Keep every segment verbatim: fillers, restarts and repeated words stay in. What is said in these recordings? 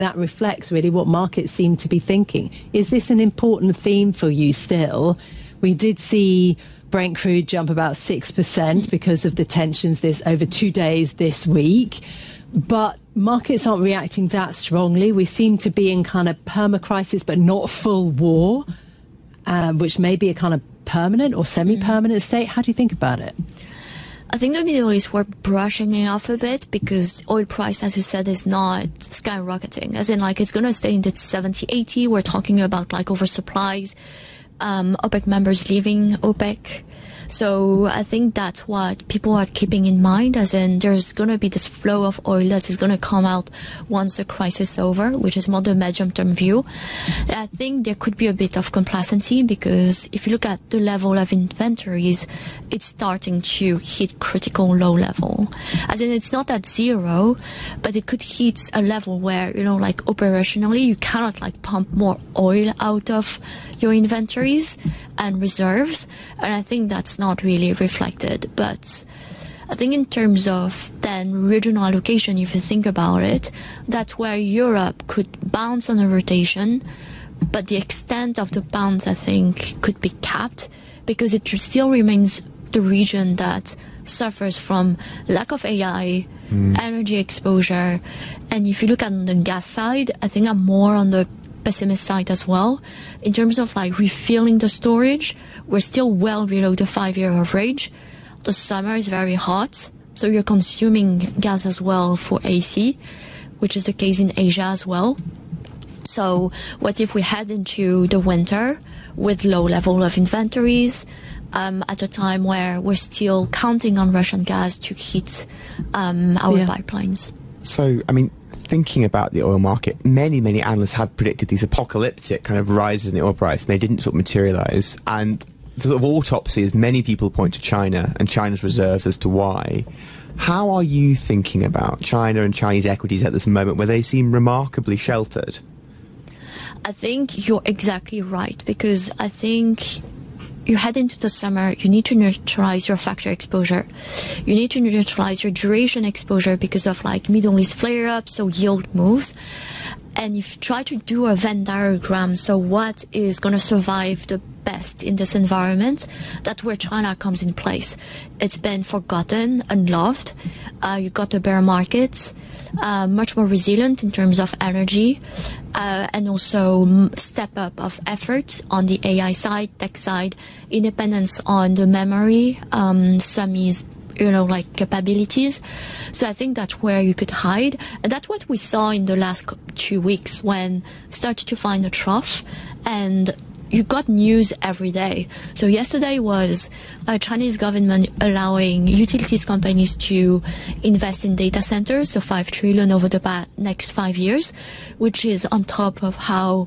that reflects really what markets seem to be thinking. Is this an important theme for you still? We did see Brent crude jump about six percent because of the tensions this over two days this week. But markets aren't reacting that strongly. We seem to be in kind of perma-crisis, but not full war, uh, which may be a kind of permanent or semi-permanent state. How do you think about it? I think the Middle East, we're brushing it off a bit because oil price, as you said, is not skyrocketing. As in, like, it's going to stay in the seventy, eighty. We're talking about, like, oversupplies, um, OPEC members leaving OPEC. So I think that's what people are keeping in mind, as in there's going to be this flow of oil that is going to come out once the crisis is over, which is more the medium-term view. I think there could be a bit of complacency because if you look at the level of inventories, it's starting to hit critical low level. As in, it's not at zero, but it could hit a level where, you know, like operationally, you cannot like pump more oil out of your inventories and reserves. And I think that's not really reflected. But I think in terms of then regional allocation, if you think about it, that's where Europe could bounce on a rotation, but the extent of the bounce, I think, could be capped because it still remains the region that suffers from lack of A I, mm. energy exposure. And if you look at the gas side, I think I'm more on the pessimist side as well. In terms of like refilling the storage, we're still well below the five-year average. The summer is very hot, so you're consuming gas as well for A C, which is the case in Asia as well. So what if we head into the winter with low level of inventories um, at a time where we're still counting on Russian gas to heat um, our yeah. pipelines? So, I mean, thinking about the oil market, many, many analysts had predicted these apocalyptic kind of rises in the oil price, and they didn't sort of materialise. And the sort of autopsy is many people point to China and China's reserves as to why. How are you thinking about China and Chinese equities at this moment where they seem remarkably sheltered? I think you're exactly right, because I think you head into the summer, you need to neutralize your factor exposure. You need to neutralize your duration exposure because of like Middle East flare-ups, so yield moves. And if you try to do a Venn diagram, so what is going to survive the best in this environment, that's where China comes in place. It's been forgotten, unloved. Uh, you got the bear market, uh, much more resilient in terms of energy, uh, and also step up of effort on the A I side, tech side, independence on the memory, um, semis, you know, like capabilities. So I think that's where you could hide. And that's what we saw in the last two weeks when we started to find a trough and you got news every day. So yesterday was a Chinese government allowing utilities companies to invest in data centers, so five trillion over the next five years, which is on top of how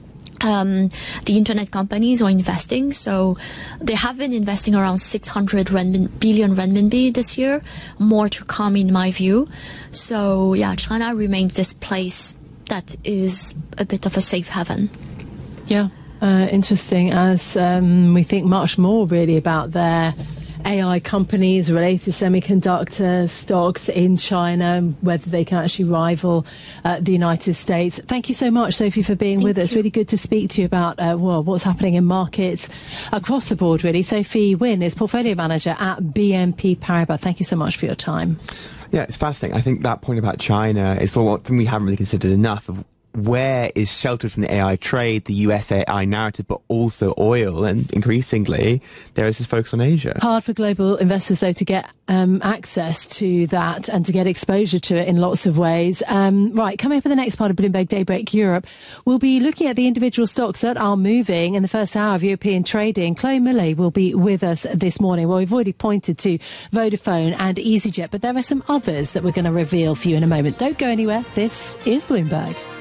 Um, the internet companies are investing. So they have been investing around six hundred renmin, billion renminbi this year, more to come in my view. So yeah, China remains this place that is a bit of a safe haven. Yeah, uh, interesting, as um, we think much more really about their A I companies related to semiconductor stocks in China, whether they can actually rival uh, the United States. Thank you so much, Sophie, for being Thank with us. you. Really good to speak to you about uh, well, what's happening in markets across the board, really. Sophie Wynn is Portfolio Manager at B N P Paribas. Thank you so much for your time. Yeah, it's fascinating. I think that point about China is something we haven't really considered enough of. Where is sheltered from the A I trade, the U S A I narrative, but also oil, and increasingly there is this focus on Asia. Hard for global investors, though, to get um, access to that and to get exposure to it in lots of ways. Um, right, coming up in the next part of Bloomberg Daybreak Europe, we'll be looking at the individual stocks that are moving in the first hour of European trading. Chloe Milley will be with us this morning. Well, we've already pointed to Vodafone and EasyJet, but there are some others that we're going to reveal for you in a moment. Don't go anywhere. This is Bloomberg.